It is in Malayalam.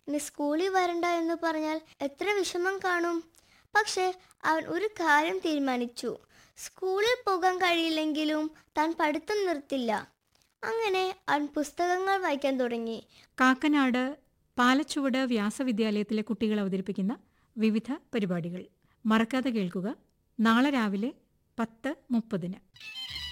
ഇനി സ്കൂളിൽ വരണ്ട എന്ന് പറഞ്ഞാൽ എത്ര വിഷമം കാണും. പക്ഷെ അവൻ ഒരു കാര്യം തീരുമാനിച്ചു. സ്കൂളിൽ പോകാൻ കഴിയില്ലെങ്കിലും താൻ പഠിത്തം നിർത്തില്ല. അങ്ങനെ അവൻ പുസ്തകങ്ങൾ വായിക്കാൻ തുടങ്ങി. കാക്കനാട് പാലച്ചുവട് വ്യാസവിദ്യാലയത്തിലെ കുട്ടികൾ അവതരിപ്പിക്കുന്ന വിവിധ പരിപാടികൾ മറക്കാതെ കേൾക്കുക. നാളെ രാവിലെ 10:30.